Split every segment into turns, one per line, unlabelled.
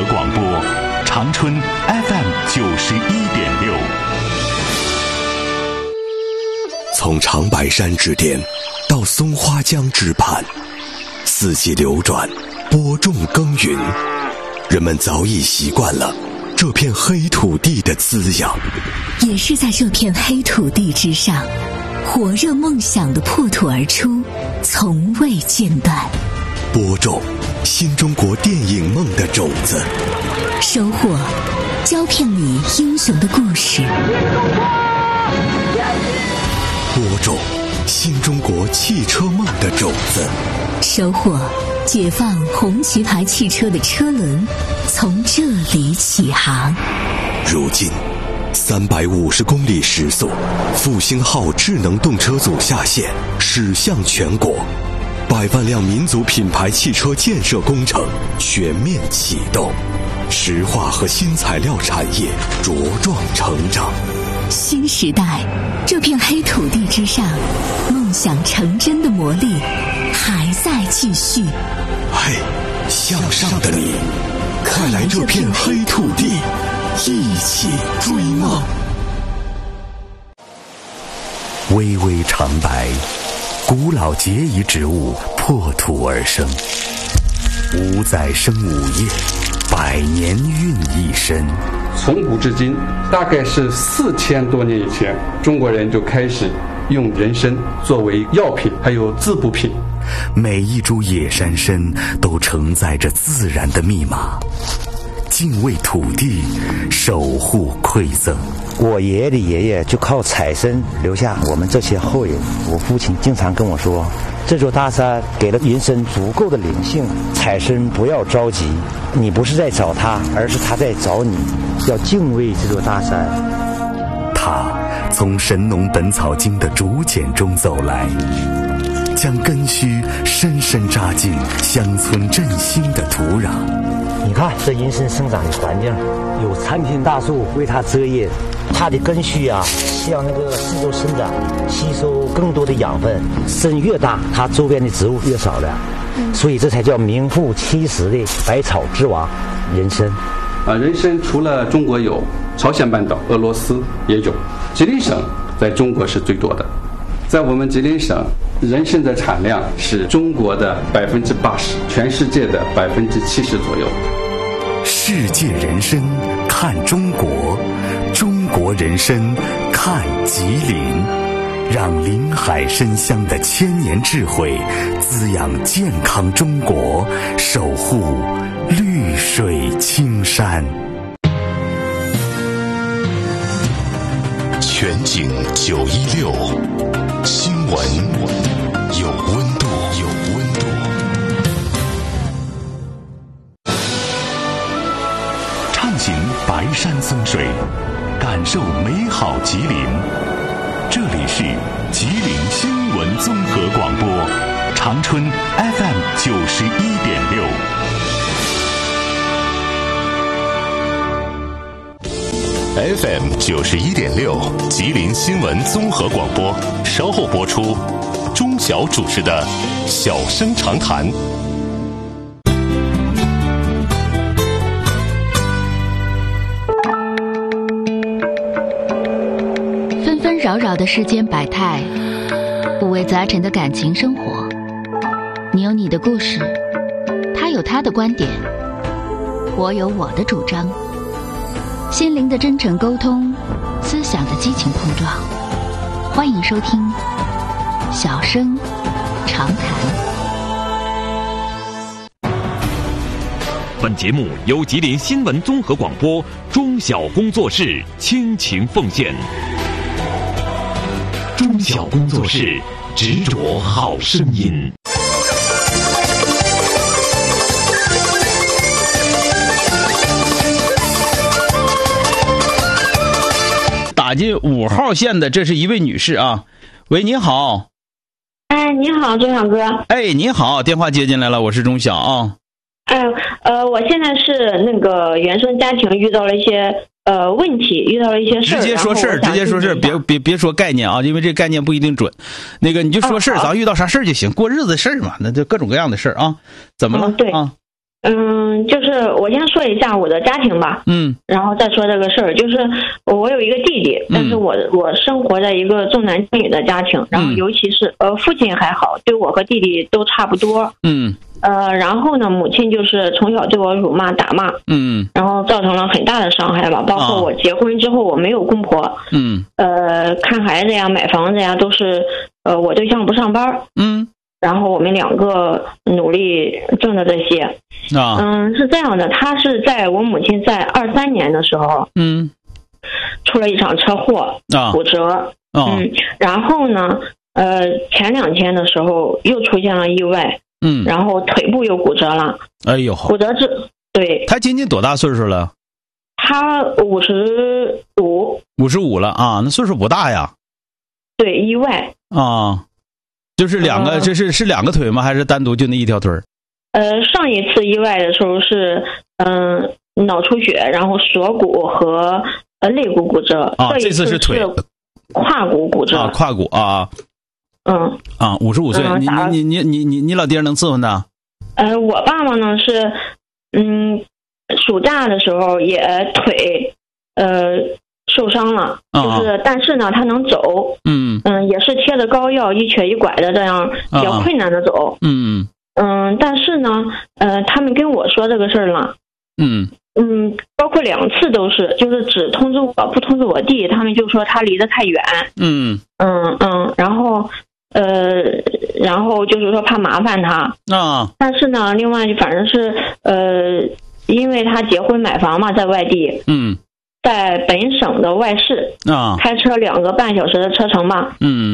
广播，长春 FM91.6。
从长白山之巅到松花江之畔，四季流转，播种耕耘，人们早已习惯了这片黑土地的滋养。
也是在这片黑土地之上，火热梦想的破土而出，从未间断。
播种新中国电影梦的种子，
收获胶片里英雄的故事。
播种新中国汽车梦的种子，
收获解放红旗牌汽车的车轮从这里起航。
如今350公里时速，复兴号智能动车组下线，驶向全国，100万辆民族品牌汽车建设工程全面启动，石化和新材料产业茁壮成长。
新时代，这片黑土地之上，梦想成真的魔力还在继续。
嘿，向上的你，快来这片黑土地，一起追梦。
巍巍长白，古老节遗植物破土而生，五载生五叶，100年孕一身。
从古至今，大概是4000多年以前，中国人就开始用人参作为药品，还有滋补品。
每一株野山参都承载着自然的密码，敬畏土地，守护馈赠。
我爷爷的爷爷就靠采参留下我们这些后人。我父亲经常跟我说，这座大山给了人参足够的灵性，采参不要着急，你不是在找他，而是他在找你，要敬畏这座大山。
他从《神农本草经》的竹简中走来，将根须深深扎进乡村振兴的土壤。
你看这人参生长的环境，有参天大树为它遮叶，它的根须啊向那个四周伸展，吸收更多的养分。参越大，它周边的植物越少了，所以这才叫名副其实的百草之王人参。
人参除了中国有，朝鲜半岛、俄罗斯也有，吉林省在中国是最多的。在我们吉林省，人参的产量是中国的80%，全世界的70%左右。
世界人参看中国，中国人参看吉林，让林海参香的千年智慧滋养健康中国，守护绿水青山。
全景916，新闻有温度，有温度。
畅行白山松水，感受美好吉林。这里是吉林新闻综合广播，长春 FM91.6。
FM91.6，吉林新闻综合广播，稍后播出。钟晓主持的《小声长谈》。
纷纷扰扰的世间百态，五味杂陈的感情生活。你有你的故事，他有他的观点，我有我的主张。心灵的真诚沟通，思想的激情碰撞。欢迎收听小声长谈。
本节目由吉林新闻综合广播中小工作室倾情奉献。中小工作室执着好声音。
打进5号线的，这是一位女士啊。喂，你好。
哎，你好，钟晓哥。
哎，你好，电话接进来了，我是钟晓啊。
我现在是那个原生家庭遇到了一些问题，遇到了一些事儿。直接说事儿，
直接说事儿，别说概念啊，因为这概念不一定准。那个你就说事儿，咱遇到啥事儿就行，过日子事儿嘛，那就各种各样的事儿啊。怎么了？
对
啊。
就是我先说一下我的家庭吧，然后再说这个事儿。就是我有一个弟弟，但是我生活在一个重男轻女的家庭，然后尤其是父亲还好，对我和弟弟都差不多，然后呢，母亲就是从小对我辱骂打骂，然后造成了很大的伤害吧。包括我结婚之后，我没有公婆，看孩子呀、买房子呀，都是我对象不上班，然后我们两个努力挣的这些，是这样的，他是在我母亲在23年的时候，出了一场车祸，骨折，然后呢，前2天的时候又出现了意外。然后腿部又骨折了。哎呦，骨折对。
他今年多大岁数了？
他55了
啊，那岁数不大呀。
对，意外
啊，就是两个，这是2个腿吗？还是单独就那一条腿？
上一次意外的时候是脑出血，然后锁骨和肋骨骨折。
这次是腿，
胯骨骨折。
胯骨啊。55岁，你老爹能伺候他？
我爸爸呢是，暑假的时候也腿受伤了，就是但是呢他能走，也是贴着膏药一瘸一拐的这样比较困难的走，但是呢他们跟我说这个事儿了，包括2次都是，就是只通知我不通知我弟，他们就说他离得太远，然后就是说怕麻烦他但是呢，另外反正是因为他结婚买房嘛，在外地，在本省的外市开车2个半小时的车程吧，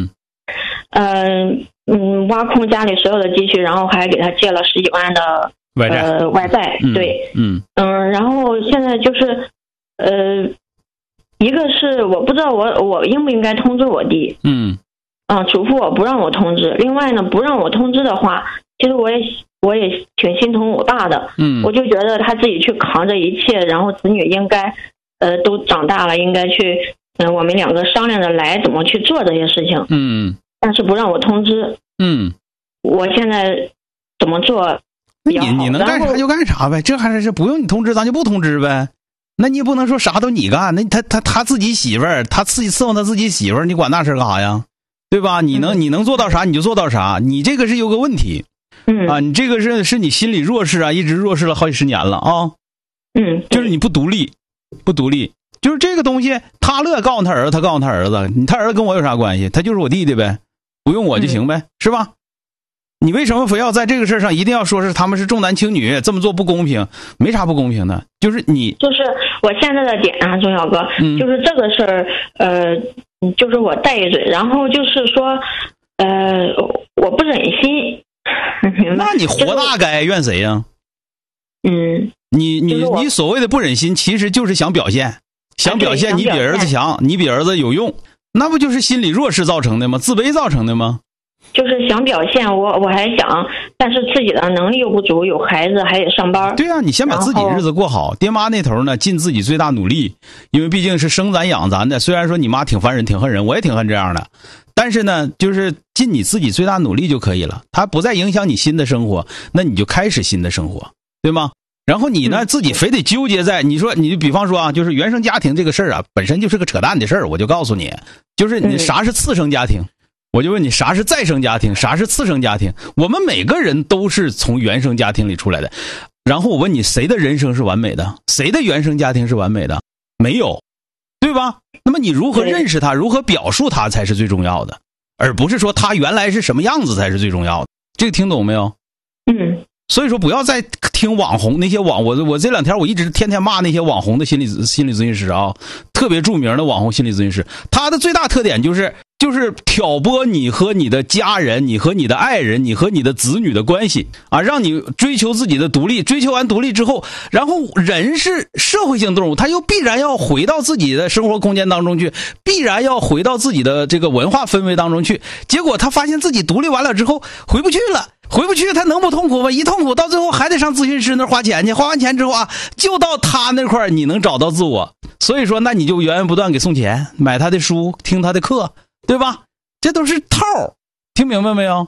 挖空家里所有的积蓄，然后还给他借了10几万的外债，对，然后现在就是一个是我不知道我应不应该通知我弟，嘱咐我不让我通知。另外呢，不让我通知的话，其实我也挺心疼我爸的。我就觉得他自己去扛着一切，然后子女应该都长大了，应该去我们2个商量着来怎么去做这些事情。但是不让我通知。我现在怎么做比较好？
你能干啥就干啥呗，这还是不用你通知，咱就不通知呗。那你也不能说啥都你干，那他自己媳妇儿，他自己伺候他自己媳妇儿，你管那事干啥呀？对吧？你能做到啥你就做到啥，你这个是有个问题，你这个是你心理弱势啊，一直弱势了好几10年了啊，就是你不独立，就是这个东西，他乐告诉他儿子，他告诉他儿子，他儿子跟我有啥关系？他就是我弟弟呗，不用我就行呗，是吧？你为什么非要在这个事上一定要说是他们是重男轻女，这么做不公平？没啥不公平的，就是
我现在的点啊，钟小哥，就是这个事儿，就是我带一嘴，然后就是说，我不忍心，明白？
那你活大该怨谁呀？你所谓的不忍心，其实就是想表现你比儿子强，你比儿子有用，那不就是心理弱势造成的吗？自卑造成的吗？
就是想表现，我还想，但是自己的能力又不足，有孩子还得上班。
对啊，你先把自己日子过好。爹妈那头呢，尽自己最大努力，因为毕竟是生咱养咱的。虽然说你妈挺烦人，挺恨人，我也挺恨这样的，但是呢，就是尽你自己最大努力就可以了。它不再影响你新的生活，那你就开始新的生活，对吗？然后你呢，自己非得纠结在你说，你比方说啊，就是原生家庭这个事儿啊，本身就是个扯淡的事儿。我就告诉你，就是你啥是次生家庭。我就问你，啥是再生家庭，啥是次生家庭？我们每个人都是从原生家庭里出来的。然后我问你，谁的人生是完美的？谁的原生家庭是完美的？没有，对吧？那么你如何认识他，如何表述他才是最重要的，而不是说他原来是什么样子才是最重要的。这个听懂没有？所以说不要再听网红那些我这2天我一直天天骂那些网红的心理咨询师啊，特别著名的网红心理咨询师，他的最大特点就是挑拨你和你的家人，你和你的爱人，你和你的子女的关系啊，让你追求自己的独立，追求完独立之后，然后人是社会性动物，他又必然要回到自己的生活空间当中去，必然要回到自己的这个文化氛围当中去，结果他发现自己独立完了之后回不去了，他能不痛苦吗？一痛苦到最后还得上咨询师那花钱去，花完钱之后啊，就到他那块你能找到自我。所以说那你就源源不断给送钱，买他的书，听他的课，对吧？这都是套，听明白没有？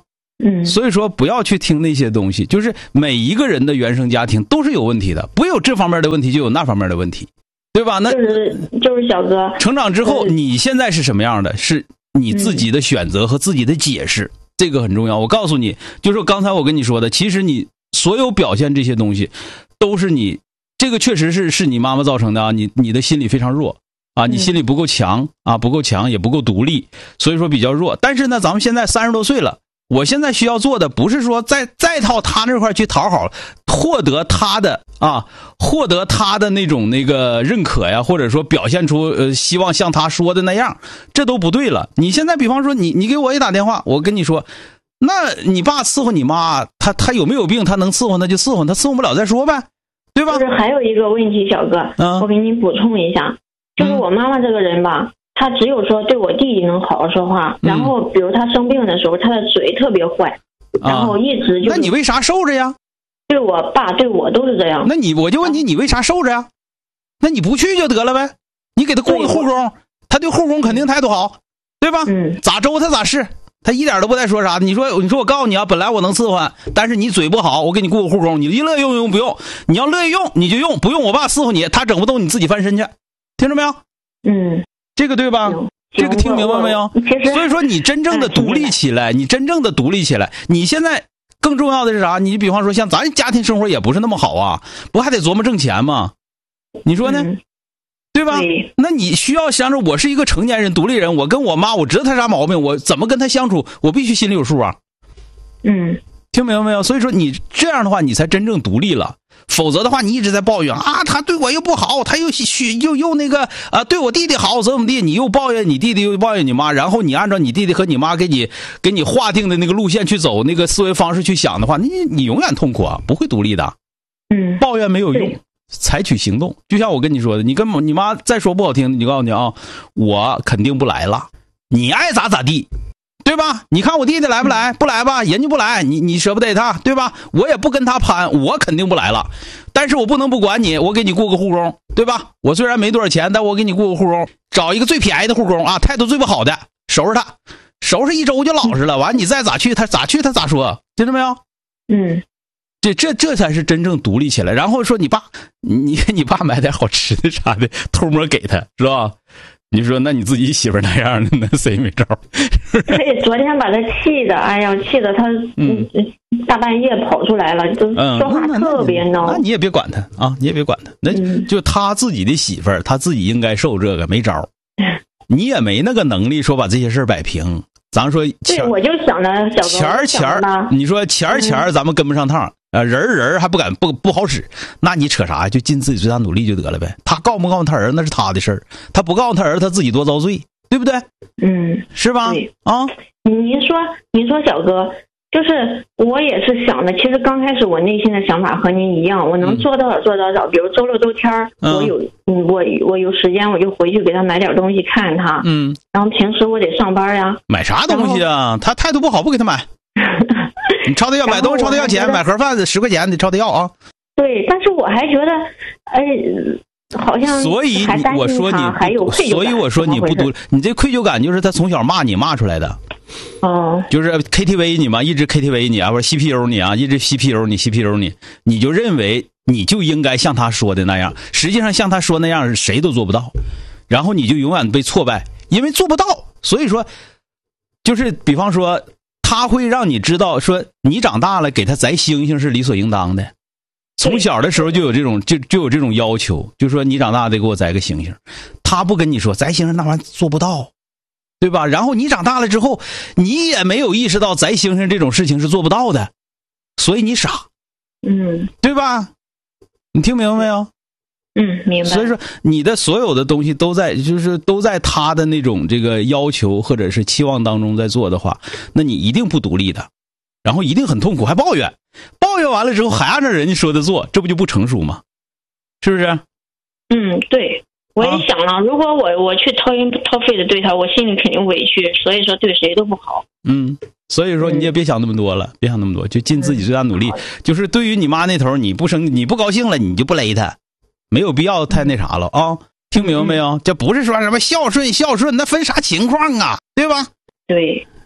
所以说不要去听那些东西，就是每一个人的原生家庭都是有问题的，不有这方面的问题就有那方面的问题，对吧？那
就是小哥
成长之后你现在是什么样的，是你自己的选择和自己的解释，这个很重要。我告诉你，就是刚才我跟你说的，其实你所有表现这些东西都是你这个确实是你妈妈造成的啊，你的心理非常弱啊，你心理不够强啊，不够强也不够独立，所以说比较弱。但是呢，咱们现在30多岁了，我现在需要做的不是说再到他那块去讨好，获得他的那种那个认可呀，或者说表现出希望像他说的那样，这都不对了。你现在比方说你给我一打电话，我跟你说，那你爸伺候你妈，他有没有病，他能伺候那就伺候，他伺候不了再说呗，对吧？
就是还有一个问题，小哥，我给你补充一下，就是我妈妈这个人吧，她只有说对我弟弟能好好说话，然后比如她生病的时候，她的嘴特别坏，然后一直就。
那你为啥受着呀？
对我爸对我都是这样。
那我就问你为啥受着呀？那你不去就得了呗，你给他雇个护工，他对护工肯定态度好，对吧？咋周他咋是，他一点都不带说啥的。你说我告诉你啊，本来我能伺候，但是你嘴不好，我给你雇个护工，你乐意用不用？你要乐意用你就用，不用我爸伺候你，他整不动你自己翻身去，听着没有？这个对吧？这个听明白没有？所以说你真正的独立起来，你现在更重要的是啥？你比方说像咱家庭生活也不是那么好啊，不还得琢磨挣钱吗？你说呢？对吧？那你需要想着我是一个成年人独立人，我跟我妈我知道她啥毛病，我怎么跟她相处，我必须心里有数啊。听明白没有？所以说你这样的话你才真正独立了，否则的话你一直在抱怨啊，他对我又不好，他又那个对我弟弟好怎么地，你又抱怨你弟弟又抱怨你妈，然后你按照你弟弟和你妈给你划定的那个路线去走，那个思维方式去想的话，你永远痛苦啊，不会独立的。抱怨没有用，采取行动。就像我跟你说的，你跟你妈再说不好听，你告诉你啊，我肯定不来了，你爱咋地。对吧？你看我弟弟来不来？不来吧，人家不来，你舍不得他，对吧？我也不跟他攀，我肯定不来了。但是我不能不管你，我给你雇个护工，对吧？我虽然没多少钱，但我给你雇个护工，找一个最便宜的护工啊，态度最不好的，收拾他，收拾1周就老实了。完，你再咋去他咋说，听着没有？这才是真正独立起来。然后说你爸，你给你爸买点好吃的啥的，偷摸给他，是吧？你说那你自己媳妇那样的，那谁没招？
对，昨天把他气的，哎呀，气的他大半夜跑出来了，就说话特别孬。
那你也别管他啊，你也别管他，那就他自己的媳妇儿，他自己应该受这个，没招。你也没那个能力说把这些事摆平。咱说
对，我就想着小哥
钱儿，你说钱儿咱们跟不上趟。人还不好使，那你扯啥呀？就尽自己最大努力就得了呗。他告不告诉他儿那是他的事儿，他不告诉他儿他自己多遭罪，对不对？是吧？啊，
您说小哥，就是我也是想的，其实刚开始我内心的想法和您一样，我能做到做到少，比如周六周天我有时间我就回去给他买点东西看他，然后平时我得上班呀。
买啥东西啊？他态度不好不给他买。你朝他要买东西，朝他要钱，买盒饭10块钱，你朝他要啊。
对，但是我还觉得，好像
所以我说你
还有愧疚感。
所以我说你不独，你这愧疚感就是他从小骂你骂出来的。就是 KTV 你嘛，一直 KTV 你啊，或者 CPU 你啊，一直 CPU 你，你就认为你就应该像他说的那样，实际上像他说那样谁都做不到，然后你就永远被挫败，因为做不到，所以说就是比方说。他会让你知道说你长大了给他摘星星是理所应当的，从小的时候就有这种就有这种要求，就说你长大得给我摘个星星。他不跟你说摘星星那玩意儿做不到，对吧？然后你长大了之后你也没有意识到摘星星这种事情是做不到的，所以你傻，对吧？你听明白没有？
明白。
所以说你的所有的东西都在他的那种这个要求或者是期望当中在做的话，那你一定不独立的，然后一定很痛苦，还抱怨完了之后还按照人家说的做，这不就不成熟吗？是不是？
对，我也想了，如果我去掏肺的对他，我心里肯定委屈，所以说对谁都不好。
所以说你也别想那么多了，别想那么多，就尽自己最大努力。就是对于你妈那头，你不高兴了，你就不勒他。没有必要太那啥了啊！听明白没有？这不是说什么孝顺，那分啥情况啊？对吧？
对，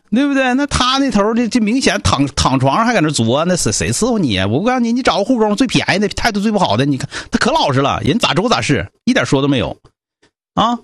对不对？那他那头这明显躺床上还搁那作，那谁伺候你？我告诉你，你找个护工最便宜的，态度最不好的，你看他可老实了，人咋周咋是，一点说都没有啊。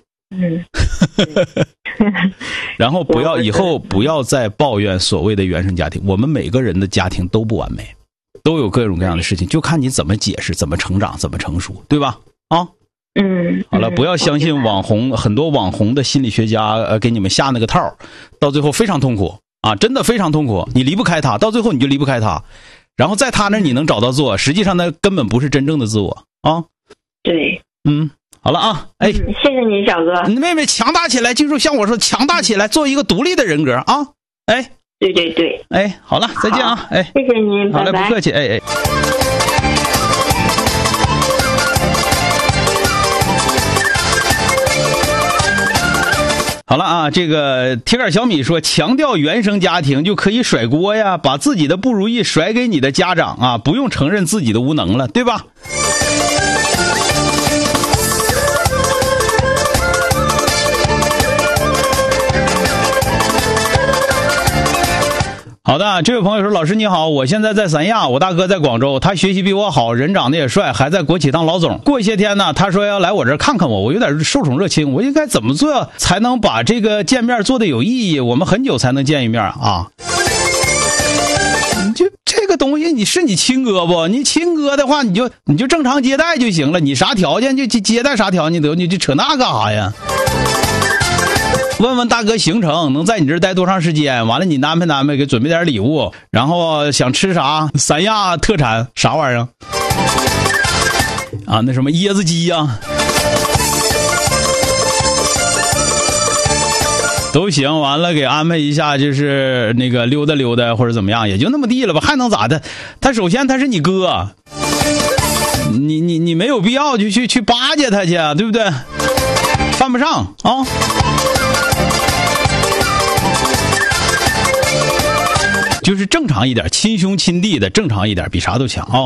然后以后不要再抱怨所谓的原生家庭，我们每个人的家庭都不完美，都有各种各样的事情，就看你怎么解释，怎么成长，怎么成熟，对吧？啊。好了，不要相信网红，很多网红的心理学家给你们下那个套，到最后非常痛苦啊，真的非常痛苦，你离不开他，到最后你就离不开他，然后在他那你能找到自我，实际上那根本不是真正的自我啊。
对，
好了啊，哎，
谢谢你小哥，
你妹妹强大起来，记住像我说强大起来，做一个独立的人格啊，哎，
对，
哎，好了，再见啊，哎，
谢谢您，
好嘞，
拜拜，
不客气，哎。好了啊，这个铁杆小米说，强调原生家庭就可以甩锅呀，把自己的不如意甩给你的家长啊，不用承认自己的无能了，对吧？好的，这位朋友说，老师你好，我现在在三亚，我大哥在广州，他学习比我好，人长得也帅，还在国企当老总。过一些天呢，他说要来我这儿看看我有点受宠若惊，我应该怎么做才能把这个见面做得有意义？我们很久才能见一面啊！你就这个东西，你是你亲哥不？你亲哥的话，你就正常接待就行了，你啥条件就接待啥条件得，你就扯那干啥呀？问问大哥行程，能在你这儿待多长时间？完了你安排给准备点礼物，然后想吃啥？三亚特产啥玩意儿啊？那什么椰子鸡呀，都行。完了给安排一下，就是那个溜达溜达或者怎么样，也就那么地了吧，还能咋的？他首先他是你哥，你没有必要就去巴结他去，对不对？犯不上啊。就是正常一点，亲兄亲弟的正常一点，比啥都强啊！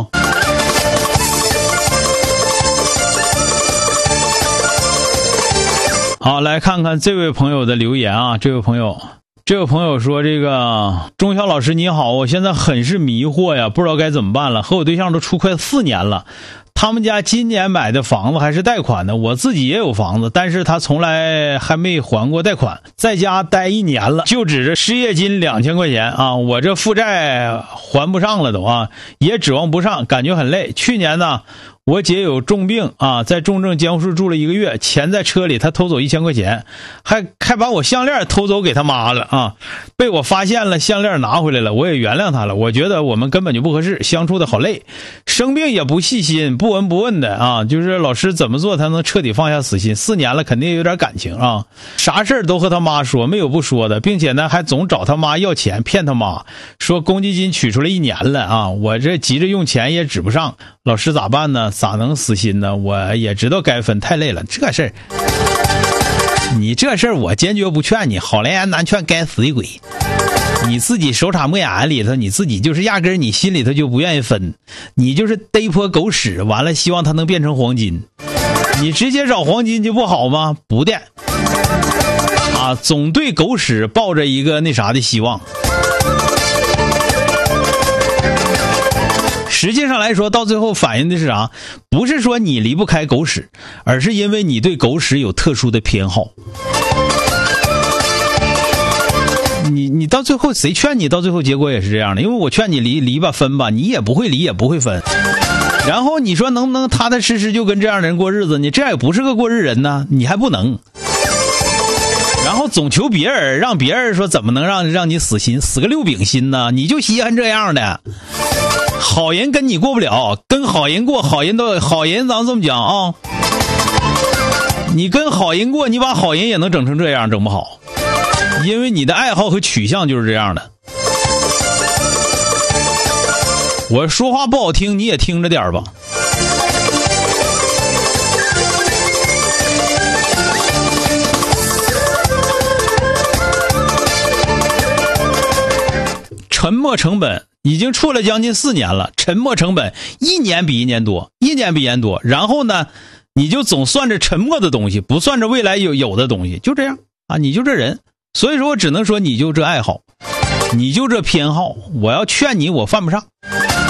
好，来看看这位朋友的留言啊，这位朋友说，这个钟晓老师你好，我现在很是迷惑呀，不知道该怎么办了，和我对象都处快4年了。他们家今年买的房子还是贷款的，我自己也有房子，但是他从来还没还过贷款，在家待1年了，就指着失业金2000块钱啊，我这负债还不上了都啊，也指望不上，感觉很累。去年呢，我姐有重病啊，在重症监护室住了1个月，钱在车里，他偷走1000块钱，还把我项链偷走给他妈了啊！被我发现了，项链拿回来了，我也原谅他了。我觉得我们根本就不合适，相处的好累，生病也不细心，不闻不问的啊！就是老师怎么做才能彻底放下死心？4年了，肯定有点感情啊，啥事儿都和他妈说，没有不说的，并且呢还总找他妈要钱，骗他妈，说公积金取出来1年了啊！我这急着用钱也指不上，老师咋办呢？咋能死心呢？我也知道该分，太累了。这事儿我坚决不劝你，好言难劝，该死的鬼。你自己手插墨眼里头，你自己就是压根你心里头就不愿意分，你就是逮泼狗屎，完了希望它能变成黄金。你直接找黄金就不好吗？不的啊，总对狗屎抱着一个那啥的希望。实际上来说，到最后反映的是啥？不是说你离不开狗屎，而是因为你对狗屎有特殊的偏好。你到最后谁劝你，到最后结果也是这样的。因为我劝你离吧分吧，你也不会离也不会分。然后你说能不能踏踏实实就跟这样的人过日子？你这样也不是个过日人呢，你还不能。然后总求别人，让别人说怎么能让你死心，死个6饼心呢？你就稀罕这样的。好人跟你过不了，跟好人过，好人咱们这么讲啊，你跟好人过，你把好人也能整成这样，整不好，因为你的爱好和取向就是这样的。我说话不好听，你也听着点吧。沉没成本已经处了将近4年了，沉没成本1年比1年多，然后呢你就总算着沉没的东西，不算着未来有的东西，就这样啊，你就这人， 所以说我只能说你就这爱好，你就这偏好，我要劝你我犯不上。